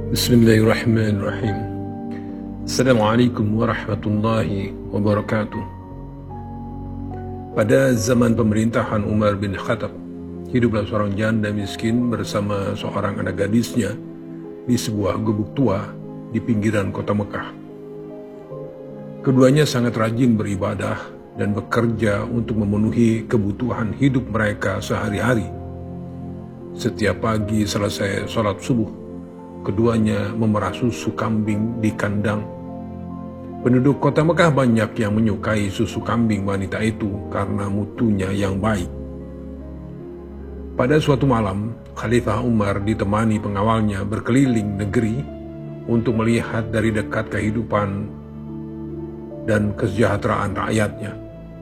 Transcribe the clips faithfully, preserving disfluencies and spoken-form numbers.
Bismillahirrahmanirrahim. Assalamualaikum warahmatullahi wabarakatuh. Pada zaman pemerintahan Umar bin Khattab, hiduplah seorang janda miskin bersama seorang anak gadisnya di sebuah gubuk tua di pinggiran kota Mekah. Keduanya sangat rajin beribadah dan bekerja untuk memenuhi kebutuhan hidup mereka sehari-hari. Setiap pagi selesai sholat subuh, keduanya memerah susu kambing di kandang. Penduduk kota Mekah banyak yang menyukai susu kambing wanita itu karena mutunya yang baik. Pada suatu malam, Khalifah Umar ditemani pengawalnya berkeliling negeri untuk melihat dari dekat kehidupan dan kesejahteraan rakyatnya.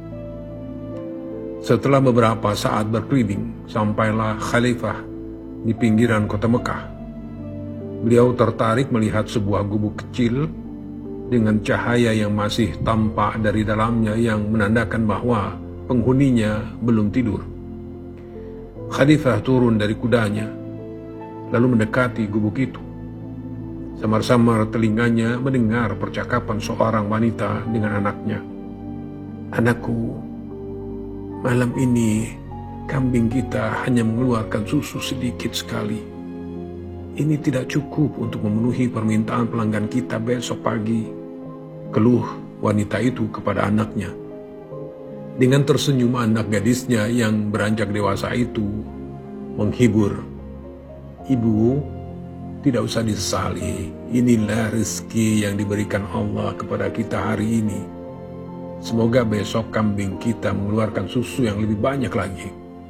Setelah beberapa saat berkeliling, sampailah Khalifah di pinggiran kota Mekah. Beliau tertarik melihat sebuah gubuk kecil dengan cahaya yang masih tampak dari dalamnya yang menandakan bahwa penghuninya belum tidur. Khalifah turun dari kudanya, lalu mendekati gubuk itu. Samar-samar telinganya mendengar percakapan seorang wanita dengan anaknya. "Anakku, malam ini kambing kita hanya mengeluarkan susu sedikit sekali. Ini tidak cukup untuk memenuhi permintaan pelanggan kita besok pagi," keluh wanita itu kepada anaknya. Dengan tersenyum, anak gadisnya yang beranjak dewasa itu menghibur. "Ibu, tidak usah disesali. Inilah rezeki yang diberikan Allah kepada kita hari ini. Semoga besok kambing kita mengeluarkan susu yang lebih banyak lagi.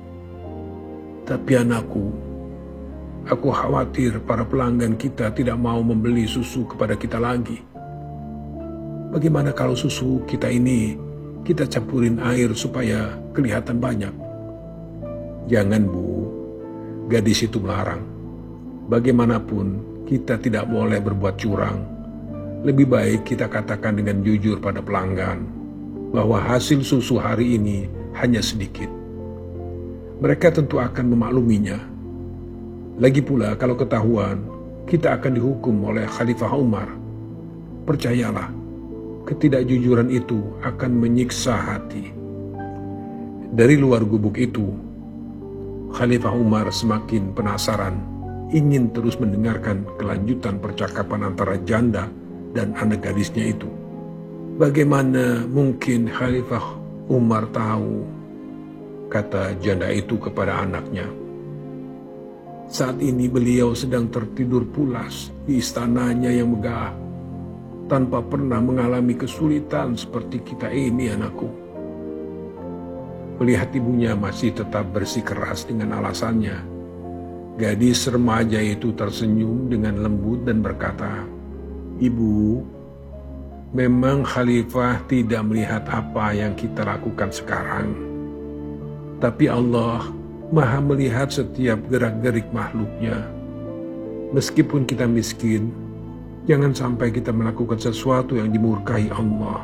Tapi anakku, aku khawatir para pelanggan kita tidak mau membeli susu kepada kita lagi. Bagaimana kalau susu kita ini kita campurin air supaya kelihatan banyak?" "Jangan, Bu," gadis itu melarang. "Bagaimanapun kita tidak boleh berbuat curang. Lebih baik kita katakan dengan jujur pada pelanggan bahwa hasil susu hari ini hanya sedikit. Mereka tentu akan memakluminya. Lagi pula kalau ketahuan, kita akan dihukum oleh Khalifah Umar. Percayalah, ketidakjujuran itu akan menyiksa hati." Dari luar gubuk itu, Khalifah Umar semakin penasaran, ingin terus mendengarkan kelanjutan percakapan antara janda dan anak gadisnya itu. "Bagaimana mungkin Khalifah Umar tahu?" kata janda itu kepada anaknya. "Saat ini beliau sedang tertidur pulas di istananya yang megah, tanpa pernah mengalami kesulitan seperti kita ini, anakku." Melihat ibunya masih tetap bersikeras dengan alasannya, gadis remaja itu tersenyum dengan lembut dan berkata, "Ibu, memang Khalifah tidak melihat apa yang kita lakukan sekarang. Tapi Allah Maha melihat setiap gerak-gerik makhluknya. Meskipun kita miskin, jangan sampai kita melakukan sesuatu yang dimurkai Allah."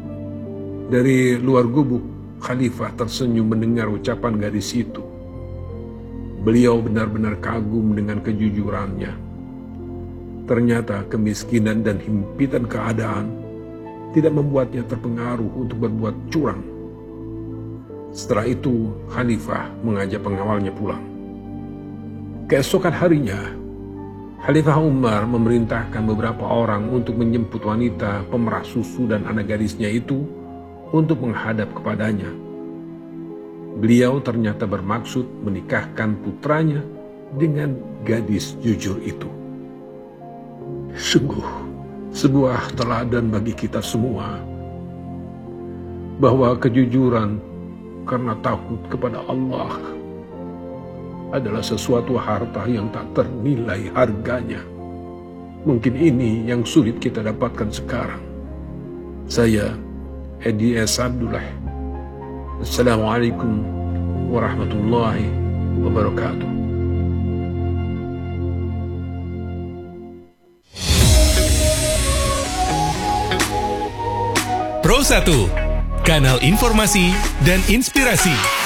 Dari luar gubuk, Khalifah tersenyum mendengar ucapan gadis itu. Beliau benar-benar kagum dengan kejujurannya. Ternyata kemiskinan dan himpitan keadaan tidak membuatnya terpengaruh untuk berbuat curang. Setelah itu, Khalifah mengajak pengawalnya pulang. Keesokan harinya, Khalifah Umar memerintahkan beberapa orang untuk menjemput wanita pemerah susu dan anak gadisnya itu untuk menghadap kepadanya. Beliau ternyata bermaksud menikahkan putranya dengan gadis jujur itu. Sungguh sebuah teladan bagi kita semua bahwa kejujuran karena takut kepada Allah adalah sesuatu harta yang tak ternilai harganya. Mungkin ini yang sulit kita dapatkan sekarang. Saya Edi S. Abdullah. Assalamualaikum warahmatullahi wabarakatuh. Pro satu, kanal informasi dan inspirasi.